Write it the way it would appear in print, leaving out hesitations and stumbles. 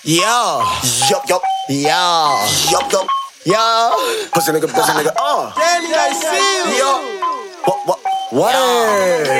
Yeah. Yup. Yeah. Yup. Yeah. Pussy nigga. Daddy, I see you. Yo. What? What?